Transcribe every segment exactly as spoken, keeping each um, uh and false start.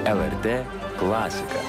L R T klasika.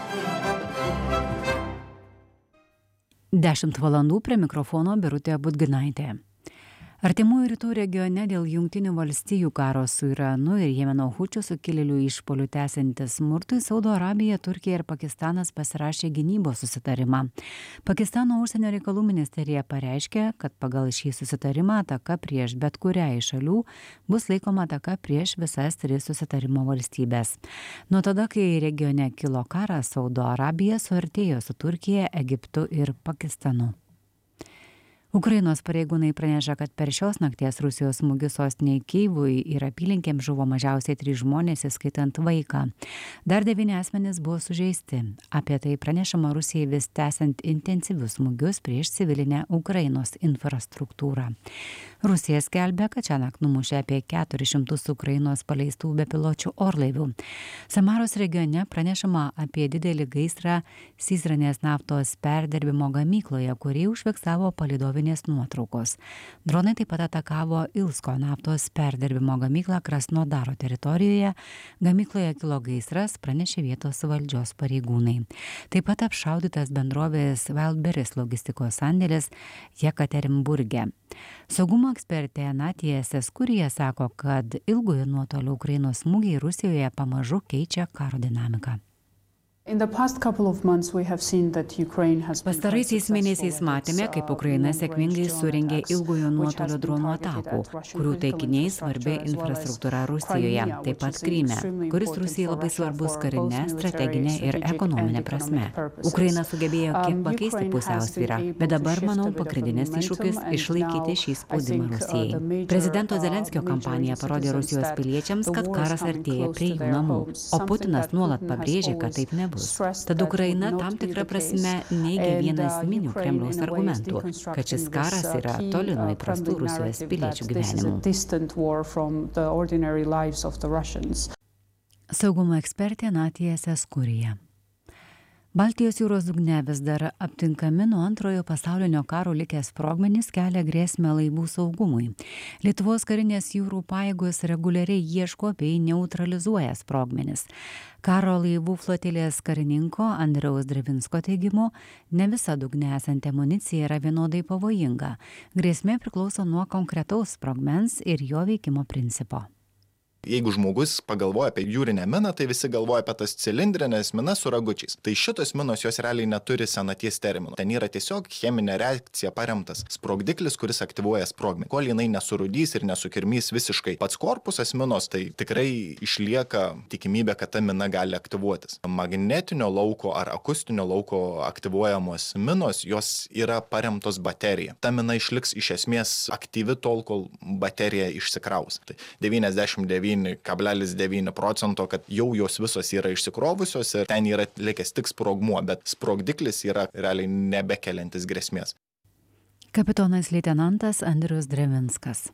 Dešimt valandų prie mikrofono Birutė Budginaitė. Artimųjų rytų regione dėl Jungtinių valstijų karo su Iranu ir Jemeno hučių sukilėlių išpuolių tęsiantis smurtui, Saudo Arabija, Turkija ir Pakistanas pasirašė gynybos susitarimą. Pakistano užsienio reikalų ministerija pareiškė, kad pagal šį susitarimą ataka prieš bet kurią iš šalių bus laikoma ataka prieš visas tris susitarimo valstybės. Nuo tada, kai regione kilo karas, Saudo Arabija suartėjo su Turkija, Egiptu ir Pakistanu. Ukrainos pareigūnai praneša, kad per šios nakties Rusijos smūgius sostinei Kyjivui ir apylinkėms žuvo mažiausiai trys žmonės, įskaitant vaiką. Dar devyni asmenys buvo sužeisti. Apie tai pranešama Rusijai vis tęsiant intensyvius smūgius prieš civilinę Ukrainos infrastruktūrą. Rusija skelbia, kad šiąnakt numušė apie keturis šimtus Ukrainos paleistų bepiločių orlaivių. Samaros regione pranešama apie didelį gaisrą Sizranės naftos perdirbimo gamykloje, kurį užfiksavo palydovinės nuotraukos. Dronai taip pat atakavo Ilsko naftos perdirbimo gamyklą Krasnodaro teritorijoje. Gamykloje kilo gaisras, pranešė vietos valdžios pareigūnai. Taip pat apšaudytas bendrovės Wildberries logistikos sandėlis Jekaterinburge. Saugumo ekspertė Natija Seskurija sako, kad ilgojo nuotolio Ukrainos smūgiai Rusijoje pamažu keičia karo dinamiką. Pastaraisiais mėnesiais matėme, kaip Ukraina sėkmingai surengė ilgojo nuotolio dronų atakų, kurių taikiniai svarbi infrastruktūra Rusijoje, taip pat Kryme, kuris Rusijai labai svarbus karinė, strateginė ir ekonominė prasme. Ukraina sugebėjo kiek pakeisti pusiausvyrą, bet dabar, manau, pagrindinis iššūkis išlaikyti šį spaudimą Rusijai. Prezidento Zelenskio kampanija parodė Rusijos piliečiams, kad karas artėja prie jų namų, o Putinas nuolat pabrėžė, kad taip nebus. Tad Ukraina tam tikrą prasme neigia vieną esminių Kremliaus argumentų, kad šis karas yra toli nuo įprastų Rusijos piliečių gyvenimų. Saugumo ekspertė Natija Seskurija. Baltijos jūros dugne vis dar aptinkami nuo antrojo pasaulinio karo likę sprogmenys kelia grėsmę laivų saugumui. Lietuvos karinės jūrų pajėgos reguliariai ieško bei neutralizuoja sprogmenis. Karo laivų flotilės karininko Andriaus Drevinsko teigimu, ne visa dugne esanti amunicija yra vienodai pavojinga. Grėsmė priklauso nuo konkretaus sprogmens ir jo veikimo principo. Jeigu žmogus pagalvoja apie jūrinę miną, tai visi galvoja apie tas cilindrinės minas su ragučiais. Tai šitos minos jos realiai neturi senaties terminų. Ten yra tiesiog cheminė reakcija paremtas sprogdiklis, kuris aktyvuoja sprogmenį. Kol jinai nesurudys ir nesukirmys visiškai pats korpusas minos, tai tikrai išlieka tikimybė, kad ta mina gali aktyvuotis. Magnetinio lauko ar akustinio lauko aktyvuojamos minos, jos yra paremtos baterija. Ta mina išliks iš esmės aktyvi tol, kol baterija išsikraus. Tai devyniasdešimt devyni kablelis devyni procento, kad jau jos visos yra išsikrovusios ir ten yra likęs tik sprogmuo, bet sprogdiklis yra realiai nebekeliantis grėsmės. Kapitonas leitenantas Andrius Drevinskas.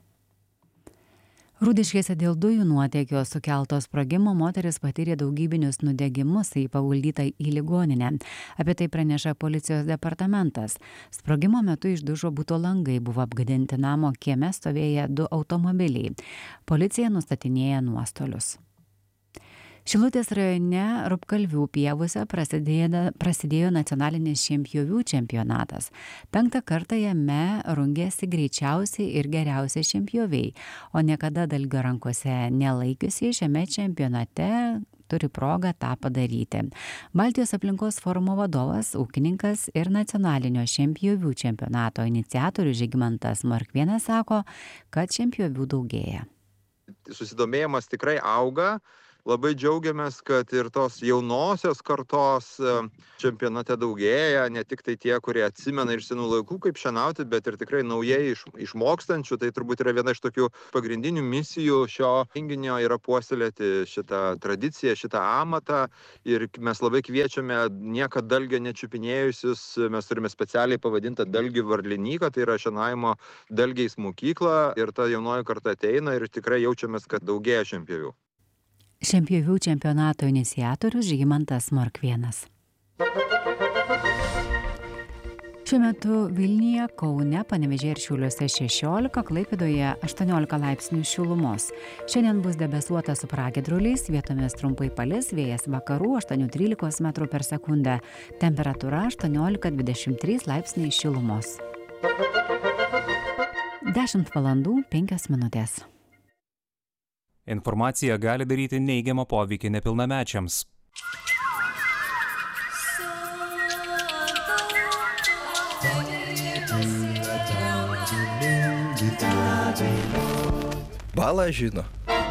Rūdiškėse dėl dujų nuotėkio sukelto sprogimo moteris patyrė daugybinius nudegimus, į paguldytą į ligoninę. Apie tai praneša policijos departamentas. Sprogimo metu išdužo buto langai, buvo apgadinti namo kieme stovėję du automobiliai. Policija nustatinėja nuostolius. Šilutės rajone Rupkalvių pievose prasidėjo, prasidėjo nacionalinis šienpjovių čempionatas. Penktą kartą jame rungėsi greičiausiai ir geriausiai šienpjoviai, o niekada dalgio rankose nelaikiusiai šiame čempionate turi progą tą padaryti. Baltijos aplinkos forumo vadovas, ūkininkas ir nacionalinio šienpjovių čempionato iniciatorius Žygimantas Morkvėnas sako, kad šienpjovių daugėja. Susidomėjimas tikrai auga. Labai džiaugiamės, kad ir tos jaunosios kartos čempionate daugėja, ne tik tai tie, kurie atsimena iš senų laikų, kaip šienauti, bet ir tikrai naujai iš, išmokstančių. Tai turbūt yra viena iš tokių pagrindinių misijų šio renginio yra puoselėti šitą tradiciją, šitą amatą. Ir mes labai kviečiame niekad dalgio nečiupinėjusius. Mes turime specialiai pavadintą dalgių varlinyką, tai yra šienavimo dalgiais mokykla. Ir ta jaunoji karta ateina ir tikrai jaučiamės, kad daugėja šienpjovių. Šienpjovių čempionato iniciatorius Žygimantas Morkvėnas. Šiuo metu Vilniuje, Kaune, Panevėžyje ir Šiauliuose šešiolika, Klaipėdoje aštuoniolika laipsnių šilumos. Šiandien bus debesuota su pragiedruliais, vietomis trumpai palis, vėjas vakarų aštuoni trylika metrų per sekundę. Temperatūra aštuoniolika dvidešimt trys laipsniai šilumos. dešimt valandų penkios minutės. Informacija gali daryti neigiamą poveikį nepilnamečiams. Bala žino.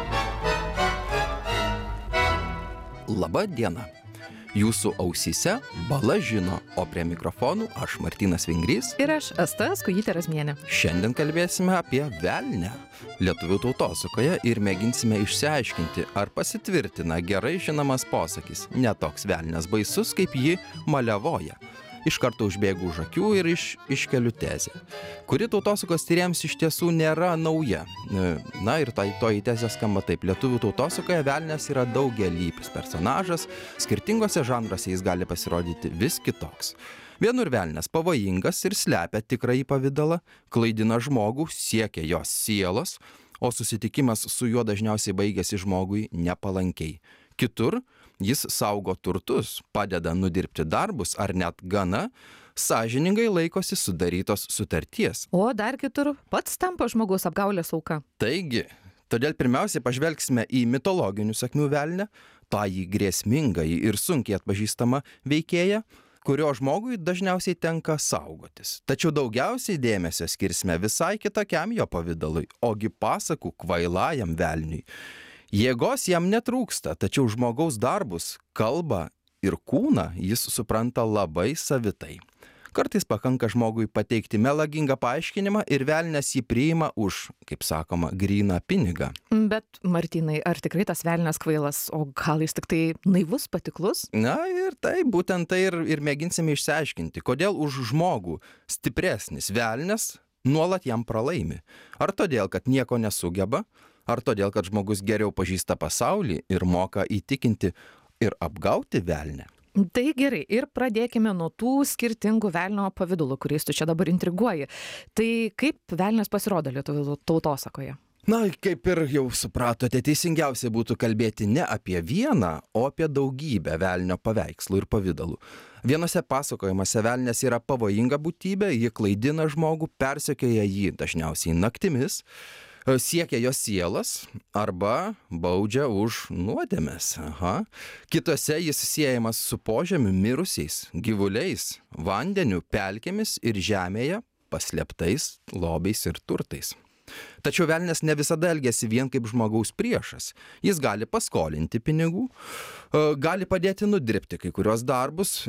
Labą dieną. Jūsų ausyse Bala žino, o prie mikrofonų aš Martynas Vingrys ir aš Asta Skujytė Razmienė. Šiandien kalbėsime apie velnią lietuvių tautosakoje ir mėginsime išsiaiškinti, ar pasitvirtina gerai žinomas posakis, ne toks velnias baisus, kaip jį maliavoja. Iš karto užbėgu už akių ir iš, iškeliu tezę, kuri tautosakos tyriems iš tiesų nėra nauja. Na ir tai toji tezė skamba taip: lietuvių tautosakoje velnias yra daugialypis personažas, skirtingose žanruose jis gali pasirodyti vis kitoks. Vienur velnias pavojingas ir slepia tikrąjį pavidalą, klaidina žmogų, siekia jos sielos, o susitikimas su juo dažniausiai baigėsi žmogui nepalankiai. Kitur jis saugo turtus, padeda nudirbti darbus ar net gana sąžiningai laikosi sudarytos sutarties. O dar kitur pats tampa žmogus apgaulės auka. Taigi, todėl pirmiausiai pažvelgsime į mitologinių sakmių velnią, tą jį grėsmingąjį ir sunkiai atpažįstamą veikėją, kurio žmogui dažniausiai tenka saugotis. Tačiau daugiausiai dėmesio skirsime visai kitokiam jo pavidalui, ogi pasakų kvailajam velniui. Jėgos jam netrūksta, tačiau žmogaus darbus, kalbą ir kūną jis supranta labai savitai. Kartais pakanka žmogui pateikti melagingą paaiškinimą ir velnias jį priima už, kaip sakoma, gryną pinigą. Bet, Martynai, ar tikrai tas velnias kvailas, o gal jis tik tai naivus, patiklus? Na ir tai, būtent tai ir, ir mėginsime išsiaiškinti, kodėl už žmogų stipresnis velnias nuolat jam pralaimi. Ar todėl, kad nieko nesugeba, ar todėl, kad žmogus geriau pažįsta pasaulį ir moka įtikinti ir apgauti velnę? Tai gerai, ir pradėkime nuo tų skirtingų velnio pavidalų, kuriais tu čia dabar intriguoji. Tai kaip velnias pasirodo lietuvių tautosakoje? Na, kaip ir jau supratote, teisingiausia būtų kalbėti ne apie vieną, o apie daugybę velnio paveikslų ir pavidalų. Vienose pasakojimuose velnias yra pavojinga būtybė, ji klaidina žmogų, persekioja jį dažniausiai naktimis, siekia jos sielas arba baudžia už nuodėmes. Aha. Kitose jis siejamas su požemiu mirusiais, gyvuliais, vandeniu, pelkėmis ir žemėje paslėptais lobiais ir turtais. Tačiau velnias ne visada elgiasi vien kaip žmogaus priešas. Jis gali paskolinti pinigų, gali padėti nudirbti kai kurios darbus,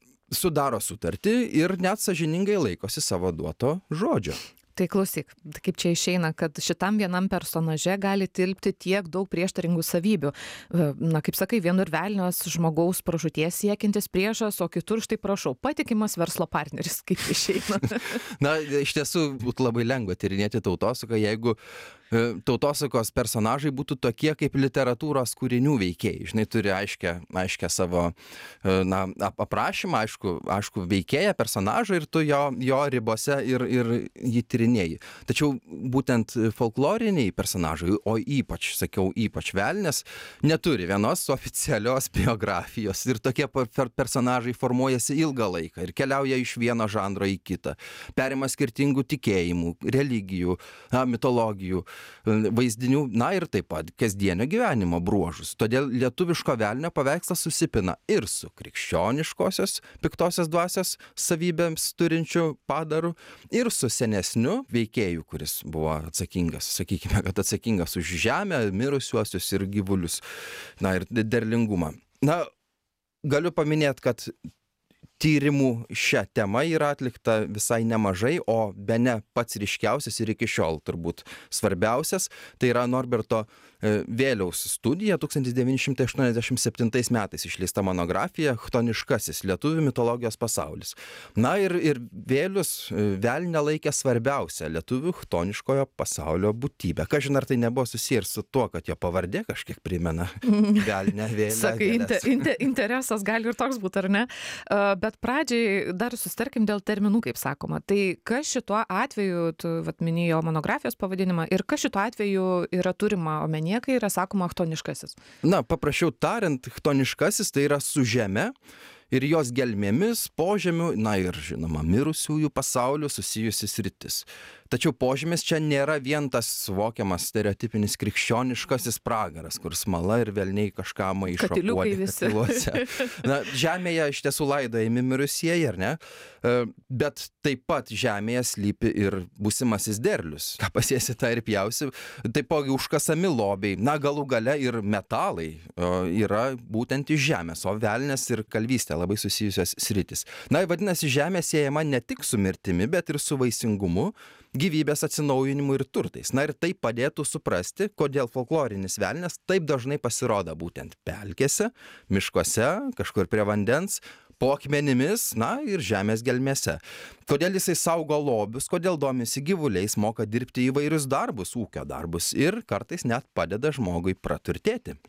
sudaro sutartį ir net sąžiningai laikosi savo duoto žodžio. Tai klausyk, kaip čia išeina, kad šitam vienam personaže gali tilpti tiek daug prieštaringų savybių. Na, kaip sakai, vienur velnias žmogaus pražūties siekiantis priešas, o kitur štai prašau, patikimas verslo partneris, kaip išeina. Na, iš tiesų būtų labai lengva tyrinėti tautosaką, jeigu tautosakos personažai būtų tokie kaip literatūros kūrinių veikėjai. Žinai, turi aiškę, aiškę savo na, aprašymą, aišku, aišku veikėją, personažą ir tu jo, jo ribose ir, ir jį tyrinėji. Tačiau būtent folkloriniai personažai, o ypač, sakiau, ypač velnias, neturi vienos oficialios biografijos ir tokie personažai formuojasi ilgą laiką ir keliauja iš vieno žanro į kitą. Perima skirtingų tikėjimų, religijų, mitologijų, vaizdinių, na ir taip pat kasdienio gyvenimo bruožus. Todėl lietuviško velnio paveikslas susipina ir su krikščioniškosios piktosios dvasios savybėms turinčių padarų, ir su senesniu veikėju, kuris buvo atsakingas, sakykime, kad atsakingas už žemę, mirusiuosius ir gyvulius, na ir derlingumą. Na, galiu paminėti, kad tyrimų šią temą yra atlikta visai nemažai, o bene pats ryškiausias ir iki šiol turbūt svarbiausias, tai yra Norberto Vėliaus studija tūkstantis devyni šimtai aštuoniasdešimt septintais metais išleista monografija Chtoniškasis lietuvių mitologijos pasaulis. Na ir, ir Vėlius velnią laikė svarbiausia lietuvių chtoniškojo pasaulio būtybė. Kažin ar tai nebuvo susiję ir su tuo, kad jo pavardė kažkiek primena velnę vėlę. Sakai, inter, inter, interesas gali ir toks būti, ar ne? Bet pradžiai dar susitarkim dėl terminų, kaip sakoma. Tai kas šituo atveju, tu vat, minėjo monografijos pavadinimą, ir kas šituo atveju yra turima omeny, kai yra sakoma chtoniškasis? Na, paprasčiau tariant, chtoniškasis tai yra su žeme ir jos gelmėmis, požemių, na ir žinoma, mirusiųjų pasaulių susijusi sritis. Tačiau požemis čia nėra vien tas suvokiamas stereotipinis krikščioniškasis pragaras, kur smala ir velniai kažką maišo katiluose. Na, žemėje iš tiesų laidojami mirusieji, ar ne? Bet taip pat žemėje slypi ir būsimasis derlius. Ką pasiesi, tą ir pjausi. Taipogi užkasami lobiai, na galų gale ir metalai yra būtent iš žemės, o velnias ir kalvystė labai susijusios sritis. Na, vadinasi, žemė siejama ne tik su mirtimi, bet ir su vaisingumu, gyvybės atsinaujinimu ir turtais. Na ir tai padėtų suprasti, kodėl folklorinis velnias taip dažnai pasirodo būtent pelkėse, miškuose, kažkur prie vandens, po akmenimis, na ir žemės gelmėse. Kodėl jisai saugo lobius, kodėl domisi gyvuliais, moka dirbti įvairius darbus, ūkio darbus ir kartais net padeda žmogui praturtėti.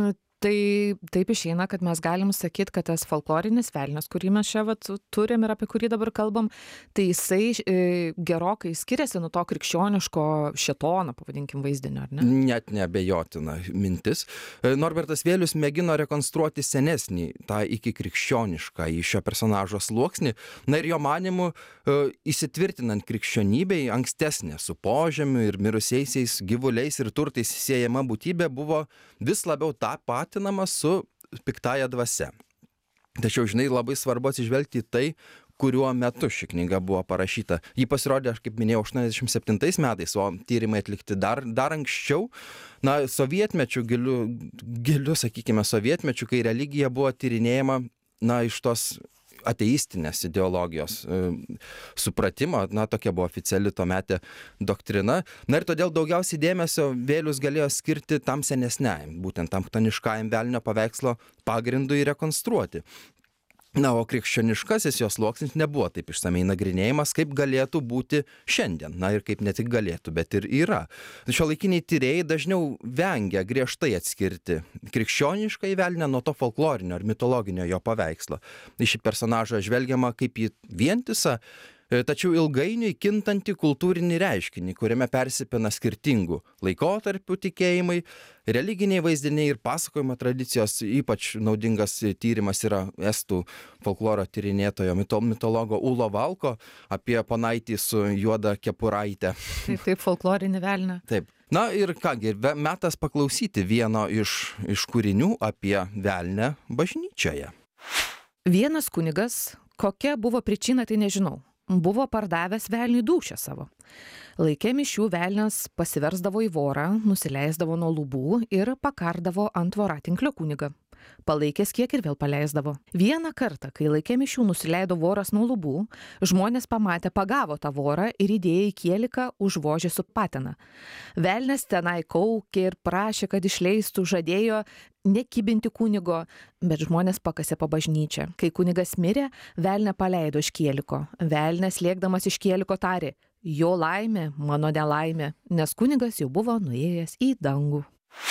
Tai taip išeina, kad mes galim sakyti, kad tas folklorinis velnias, kurį mes čia vat, turim ir apie kurį dabar kalbam, tai jisai e, gerokai skiriasi nuo to krikščioniško šėtono, pavadinkim, vaizdinio, ar ne? Net neabejotina mintis. Norbertas Vėlius mėgino rekonstruoti senesnį, tą iki krikščionišką į šio personažo sluoksnį. Na ir jo manimu, įsitvirtinant krikščionybei, ankstesnė su požemiu ir mirusiaisiais gyvuliais ir turtais siejama būtybė buvo vis labiau tą patį su piktąja dvasia. Tačiau, žinai, labai svarbu atsižvelgti į tai, kuriuo metu ši knyga buvo parašyta. Ji pasirodė, aš kaip minėjau, aštuoniasdešimt septintais metais, o tyrimai atlikti dar, dar anksčiau. Na, sovietmečių, giliu, giliu, sakykime, sovietmečių, kai religija buvo tyrinėjama, na, iš tos ateistinės ideologijos e, supratimo, na, tokia buvo oficiali tuometė doktrina. Na ir todėl daugiausiai dėmesio Vėlius galėjo skirti tam senesniajam, būtent tam chtoniškajam velnio paveikslo pagrindui rekonstruoti. Na, o krikščioniškasis jos sluoksnis nebuvo taip išsamei nagrinėjimas, kaip galėtų būti šiandien. Na ir kaip ne tik galėtų, bet ir yra. Šiuolaikiniai tyrėjai dažniau vengia griežtai atskirti krikščionišką velnią nuo to folklorinio ar mitologinio jo paveikslo. Į šį personažą žvelgiama kaip į vientisą, tačiau ilgainiui kintanti kultūrinį reiškinį, kuriame persipina skirtingų laikotarpių tikėjimai, religiniai vaizdiniai ir pasakojimo tradicijos. Ypač naudingas tyrimas yra estų folkloro tyrinėtojo mitologo Ulo Valko apie panaitį su juoda kepuraite. Taip, taip, folklorinį velnią. Taip. Na ir kągi, metas paklausyti vieno iš, iš kūrinių apie velnę bažnyčioje. Vienas kunigas, kokia buvo pričina, tai nežinau. Buvo pardavęs velniui dūšią savo. Laikė mišių velnias pasiversdavo į vorą, nusileisdavo nuo lubų ir pakardavo ant voratinklio kunigą. Palaikęs kiek ir vėl paleisdavo. Vieną kartą, kai laikė mišių nusileido voras nuo lubų, žmonės pamatė, pagavo tą vorą ir įdėję į kieliką užvožė su patina. Velnias tenai kaukė ir prašė, kad išleistų, žadėjo nekibinti kunigo, bet žmonės pakasė po bažnyčią. Kai kunigas mirė, velnę paleido iš kieliko. Velnias lėkdamas iš kieliko tarė: jo laimė, mano nelaimė, nes kunigas jau buvo nuėjęs į dangų.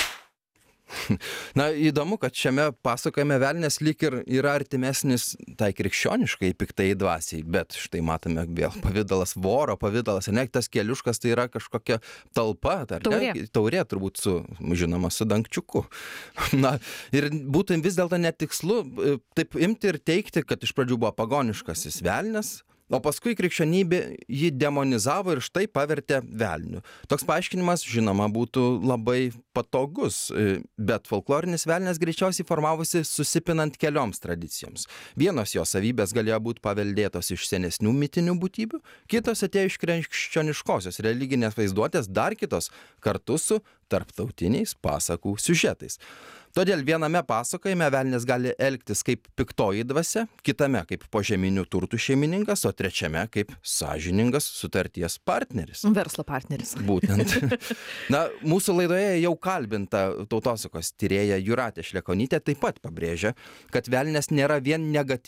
Na, įdomu, kad šiame pasakojime velnias lyg ir yra artimesnis tai krikščioniškai piktai dvasiai, bet štai matome vėl pavidalas voro, pavidalas, ne, tas keliuškas tai yra kažkokia talpa, ar taurė. Ne, taurė turbūt su, žinoma, su dangčiuku. Na, ir būtų vis dėlto netikslu taip imti ir teikti, kad iš pradžių buvo pagoniškasis velnias, o paskui krikščionybė jį demonizavo ir štai pavertė velniu. Toks paaiškinimas, žinoma, būtų labai patogus, bet folklorinis velnias greičiausiai formavosi susipinant kelioms tradicijoms. Vienos jo savybės galėjo būti paveldėtos iš senesnių mitinių būtybių, kitos atėjo iš krikščioniškosios religinės vaizduotės, dar kitos kartu su tarptautiniais pasakų siužetais. Todėl viename pasakojime velnias gali elgtis kaip piktoji dvasia, kitame kaip požeminių turtų šeimininkas, o trečiame kaip sąžiningas sutarties partneris. Verslo partneris. Būtent. Na, mūsų laidoje jau kalbinta tautosakos tyrėja Jūratė Šlekonytė taip pat pabrėžia, kad velnias nėra vien negatyvus